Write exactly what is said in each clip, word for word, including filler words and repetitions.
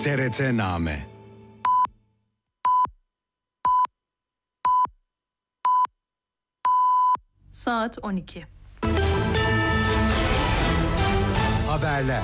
T R T-Name. Saat on iki. Haberler.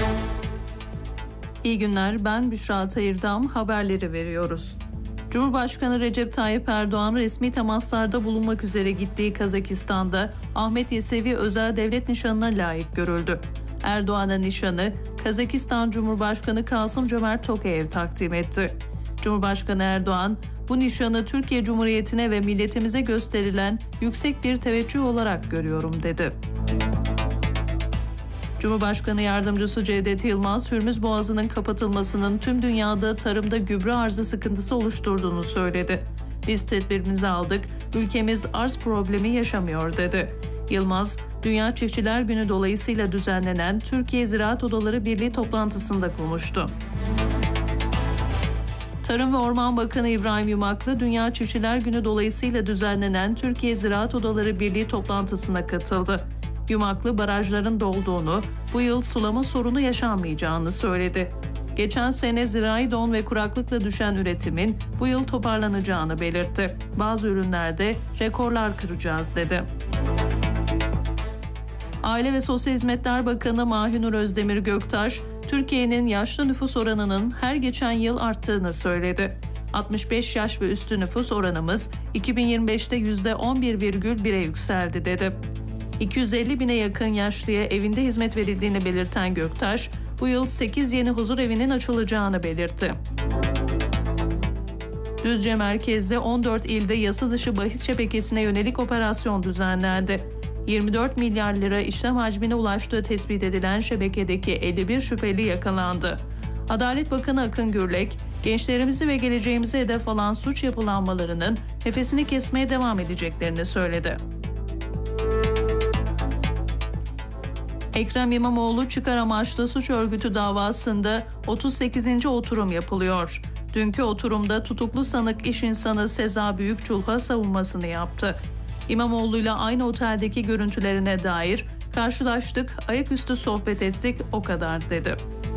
İyi günler, ben Büşra Tayırdam, haberleri veriyoruz. Cumhurbaşkanı Recep Tayyip Erdoğan resmi temaslarda bulunmak üzere gittiği Kazakistan'da Ahmet Yesevi özel devlet nişanına layık görüldü. Erdoğan'a nişanı Kazakistan Cumhurbaşkanı Kasım-Cömert Tokayev takdim etti. Cumhurbaşkanı Erdoğan, bu nişanı Türkiye Cumhuriyeti'ne ve milletimize gösterilen yüksek bir teveccüh olarak görüyorum dedi. Cumhurbaşkanı Yardımcısı Cevdet Yılmaz, Hürmüz Boğazı'nın kapatılmasının tüm dünyada tarımda gübre arzı sıkıntısı oluşturduğunu söyledi. Biz tedbirimizi aldık, ülkemiz arz problemi yaşamıyor dedi. Yılmaz, Dünya Çiftçiler Günü dolayısıyla düzenlenen Türkiye Ziraat Odaları Birliği toplantısında konuştu. Tarım ve Orman Bakanı İbrahim Yumaklı, Dünya Çiftçiler Günü dolayısıyla düzenlenen Türkiye Ziraat Odaları Birliği toplantısına katıldı. Yumaklı, barajların dolduğunu, bu yıl sulama sorunu yaşanmayacağını söyledi. Geçen sene zirai don ve kuraklıkla düşen üretimin bu yıl toparlanacağını belirtti. Bazı ürünlerde rekorlar kıracağız dedi. Aile ve Sosyal Hizmetler Bakanı Mahinur Özdemir Göktaş, Türkiye'nin yaşlı nüfus oranının her geçen yıl arttığını söyledi. altmış beş yaş ve üstü nüfus oranımız iki bin yirmi beşte yüzde on bir virgül bire yükseldi dedi. iki yüz elli bine yakın yaşlıya evinde hizmet verildiğini belirten Göktaş, bu yıl sekiz yeni huzur evinin açılacağını belirtti. Düzce merkezde on dört ilde yasa dışı bahis şebekesine yönelik operasyon düzenlendi. yirmi dört milyar lira işlem hacmine ulaştığı tespit edilen şebekedeki elli bir şüpheli yakalandı. Adalet Bakanı Akın Gürlek, gençlerimizi ve geleceğimizi hedef alan suç yapılanmalarının nefesini kesmeye devam edeceklerini söyledi. Ekrem İmamoğlu çıkar amaçlı suç örgütü davasında otuz sekizinci oturum yapılıyor. Dünkü oturumda tutuklu sanık iş insanı Seza Büyükçulha savunmasını yaptı. İmamoğlu'yla aynı oteldeki görüntülerine dair karşılaştık, ayaküstü sohbet ettik, o kadar dedi.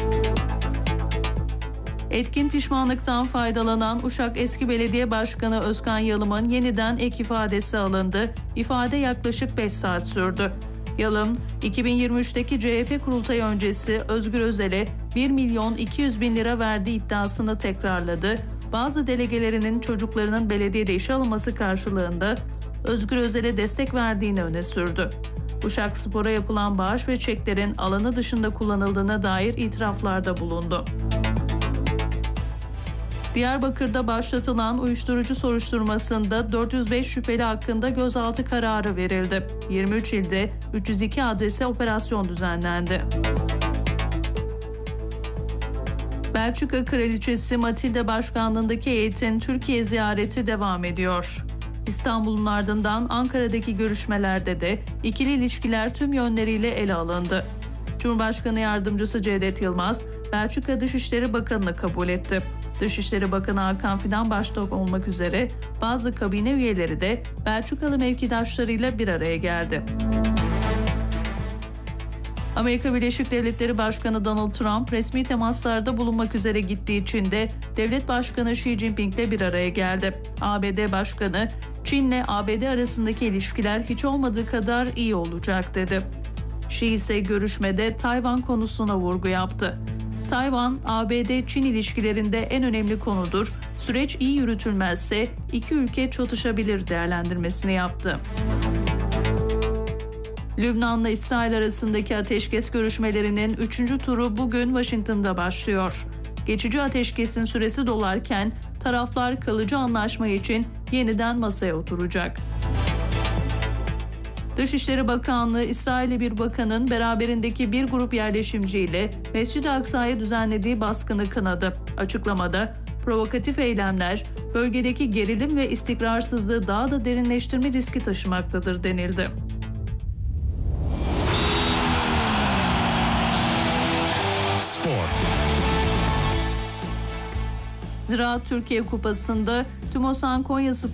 Etkin pişmanlıktan faydalanan Uşak Eski Belediye Başkanı Özkan Yalım'ın yeniden ek ifadesi alındı. İfade yaklaşık beş saat sürdü. Yalım, iki bin yirmi üçteki C H P kurultayı öncesi Özgür Özel'e bir milyon iki yüz bin lira verdiği iddiasını tekrarladı. Bazı delegelerinin çocuklarının belediyede işe alınması karşılığında Özgür Özel'e destek verdiğini öne sürdü. Uşak Spor'a yapılan bağış ve çeklerin alanı dışında kullanıldığına dair itiraflarda bulundu. Diyarbakır'da başlatılan uyuşturucu soruşturmasında dört yüz beş şüpheli hakkında gözaltı kararı verildi. yirmi üç ilde üç yüz iki adrese operasyon düzenlendi. Belçika Kraliçesi Matilda başkanlığındaki heyetin Türkiye ziyareti devam ediyor. İstanbul'un ardından Ankara'daki görüşmelerde de ikili ilişkiler tüm yönleriyle ele alındı. Cumhurbaşkanı Yardımcısı Cevdet Yılmaz, Belçika Dışişleri Bakanı'nı kabul etti. Dışişleri Bakanı Hakan Fidan başta olmak üzere bazı kabine üyeleri de Belçikalı mevkidaşlarıyla bir araya geldi. Amerika Birleşik Devletleri Başkanı Donald Trump resmi temaslarda bulunmak üzere gittiği Çin'de Devlet Başkanı Xi Jinping'le bir araya geldi. A B D Başkanı, Çin'le A B D arasındaki ilişkiler hiç olmadığı kadar iyi olacak dedi. Xi ise görüşmede Tayvan konusuna vurgu yaptı. Tayvan, A B D-Çin ilişkilerinde en önemli konudur. Süreç iyi yürütülmezse iki ülke çatışabilir değerlendirmesini yaptı. Lübnan'la İsrail arasındaki ateşkes görüşmelerinin üçüncü turu bugün Washington'da başlıyor. Geçici ateşkesin süresi dolarken taraflar kalıcı anlaşma için yeniden masaya oturacak. Dışişleri Bakanlığı, İsrail'li bir bakanın beraberindeki bir grup yerleşimciyle Mescid-i Aksa'ya düzenlediği baskını kınadı. Açıklamada, provokatif eylemler bölgedeki gerilim ve istikrarsızlığı daha da derinleştirme riski taşımaktadır denildi. Spor. Ziraat Türkiye Kupası'nda Tümosan Konyaspor